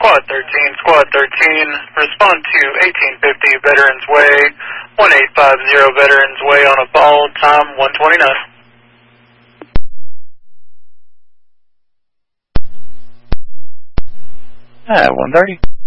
Squad 13, respond to 1850 Veterans Way, 1850 Veterans Way on a ball, time 1:29. 1:30.